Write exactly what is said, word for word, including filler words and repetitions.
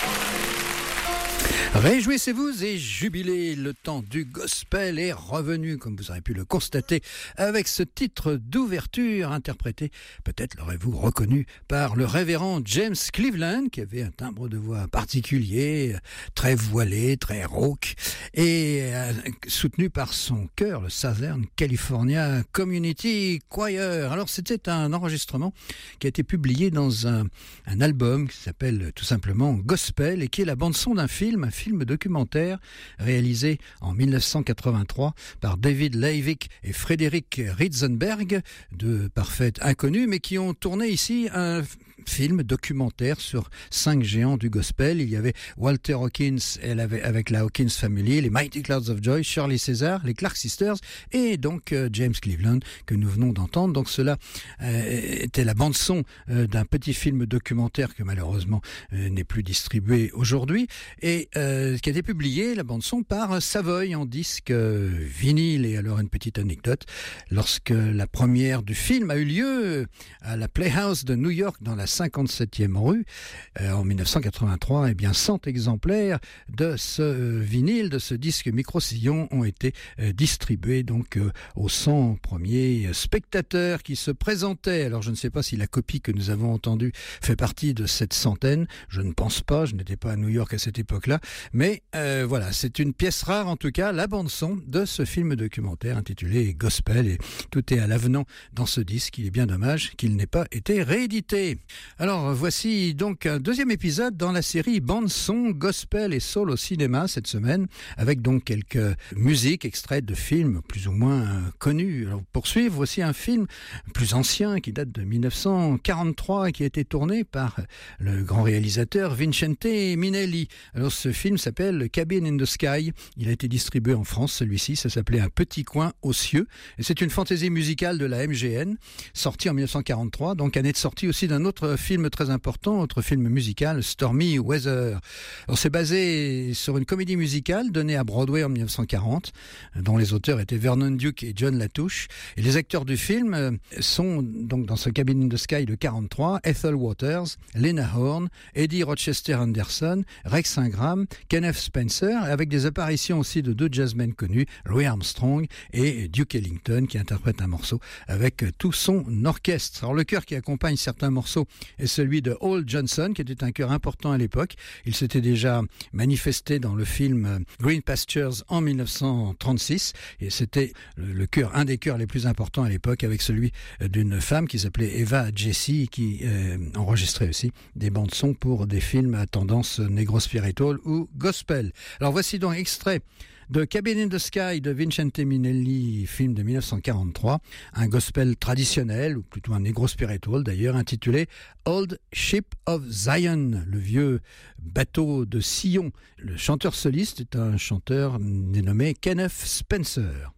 Réjouissez-vous et jubilez, le temps du gospel est revenu, comme vous aurez pu le constater, avec ce titre d'ouverture interprété, peut-être l'aurez-vous reconnu, par le révérend James Cleveland, qui avait un timbre de voix particulier, très voilé, très rauque, et euh, soutenu par son chœur, le Southern California Community Choir. Alors c'était un enregistrement qui a été publié dans un, un album qui s'appelle tout simplement Gospel, et qui est la bande-son d'un film, un film documentaire réalisé en dix-neuf cent quatre-vingt-trois par David Levick et Frédéric Ritzenberg, deux parfaits inconnus, mais qui ont tourné ici un film documentaire sur cinq géants du gospel. Il y avait Walter Hawkins avec la Hawkins Family, les Mighty Clouds of Joy, Shirley Caesar, les Clark Sisters et donc euh, James Cleveland que nous venons d'entendre. Donc cela euh, était la bande son euh, d'un petit film documentaire que malheureusement euh, n'est plus distribué aujourd'hui et euh, qui a été publié, la bande son, par Savoy en disque euh, vinyle. Et alors une petite anecdote, lorsque la première du film a eu lieu à la Playhouse de New York dans la cinquante-septième rue euh, en dix-neuf cent quatre-vingt-trois, eh bien cent exemplaires de ce euh, vinyle, de ce disque micro-sillon ont été euh, distribués donc euh, aux cent premiers spectateurs qui se présentaient. Alors je ne sais pas si la copie que nous avons entendue fait partie de cette centaine, je ne pense pas, je n'étais pas à New York à cette époque-là, mais euh, voilà, c'est une pièce rare en tout cas, la bande-son de ce film documentaire intitulé Gospel, et tout est à l'avenant dans ce disque. Il est bien dommage qu'il n'ait pas été réédité. Alors voici donc un deuxième épisode dans la série bande-son gospel et soul au cinéma cette semaine, avec donc quelques musiques extraites de films plus ou moins euh, connus. Alors pour poursuivre, voici un film plus ancien qui date de dix-neuf cent quarante-trois et qui a été tourné par le grand réalisateur Vincente Minnelli. Alors ce film s'appelle Cabin in the Sky. Il a été distribué en France, celui-ci, ça s'appelait Un petit coin aux cieux, et c'est une fantaisie musicale de la M G N, sortie en dix-neuf cent quarante-trois, donc année de sortie aussi d'un autre film très important, autre film musical, Stormy Weather. Alors c'est basé sur une comédie musicale donnée à Broadway en dix-neuf cent quarante, dont les auteurs étaient Vernon Duke et John Latouche, et les acteurs du film sont donc dans ce Cabin in the Sky de quarante-trois, Ethel Waters, Lena Horne, Eddie Rochester Anderson, Rex Ingram, Kenneth Spencer, avec des apparitions aussi de deux jazzmen connus, Louis Armstrong et Duke Ellington, qui interprètent un morceau avec tout son orchestre. Alors le chœur qui accompagne certains morceaux est celui de Hall Johnson, qui était un chœur important à l'époque. Il s'était déjà manifesté dans le film Green Pastures en dix-neuf cent trente-six, et c'était le chœur, un des chœurs les plus importants à l'époque, avec celui d'une femme qui s'appelait Eva Jessy, qui euh, enregistrait aussi des bandes son pour des films à tendance negro-spiritual ou gospel. Alors voici donc extrait de Cabin in the Sky de Vincente Minnelli, film de dix-neuf cent quarante-trois, un gospel traditionnel, ou plutôt un negro-spiritual d'ailleurs, intitulé Old Ship of Zion, le vieux bateau de Sion. Le chanteur soliste est un chanteur dénommé Kenneth Spencer.